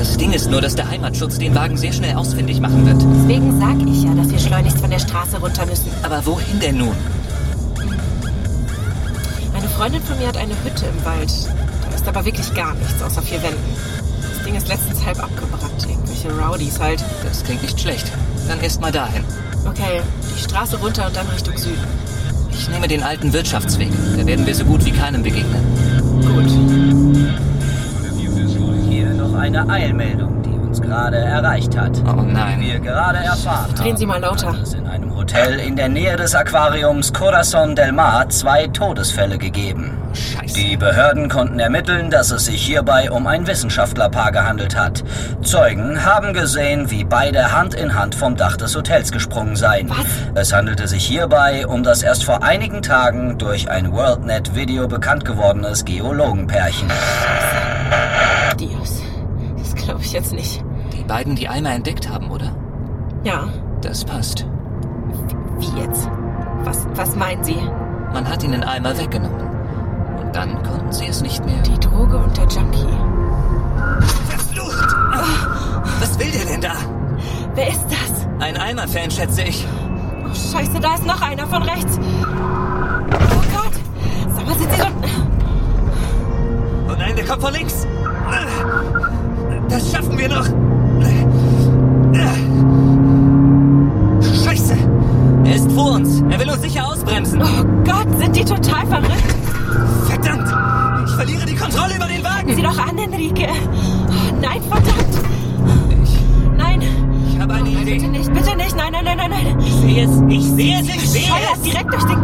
Das Ding ist nur, dass der Heimatschutz den Wagen sehr schnell ausfindig machen wird. Deswegen sag ich ja, dass wir schleunigst von der Straße runter müssen. Aber wohin denn nun? Eine Freundin von mir hat eine Hütte im Wald. Da ist aber wirklich gar nichts, außer 4 Wänden. Das Ding ist letztens halb abgebrannt. Irgendwelche Rowdies halt. Das klingt nicht schlecht. Dann erst mal dahin. Okay, die Straße runter und dann Richtung Süden. Ich nehme den alten Wirtschaftsweg. Da werden wir so gut wie keinem begegnen. Gut. Hier noch eine Eilmeldung, die uns gerade erreicht hat. Oh nein. Wir gerade erfahren Drehen Sie mal lauter. hat es in einem Hotel in der Nähe des Aquariums Corazon del Mar 2 Todesfälle gegeben. Scheiße. Die Behörden konnten ermitteln, dass es sich hierbei um ein Wissenschaftlerpaar gehandelt hat. Zeugen haben gesehen, wie beide Hand in Hand vom Dach des Hotels gesprungen seien. Was? Es handelte sich hierbei um das erst vor einigen Tagen durch ein WorldNet-Video bekannt gewordenes Geologenpärchen. Dios. Das glaube ich jetzt nicht. Die beiden, die Eimer entdeckt haben, oder? Ja. Das passt. Wie jetzt? Was meinen Sie? Man hat ihnen Eimer weggenommen. Und dann konnten sie es nicht mehr. Die Droge und der Junkie. Verflucht! Was will der denn da? Wer ist das? Ein Eimer-Fan, schätze ich. Oh, Scheiße, da ist noch einer von rechts. Oh Gott. Sag mal, sind Sie doch... Oh nein, der kommt von links. Das schaffen wir noch. Scheiße. Er ist vor uns. Er will uns sicher ausbremsen. Oh Gott, sind die total verrückt? Verdammt. Ich verliere die Kontrolle über den Wagen. Sieh doch an, Enrique. Oh, nein, verdammt. Nein. Ich habe eine Idee. Bitte nicht, nein. Ich sehe es, ich sehe es. Scheuert direkt durch den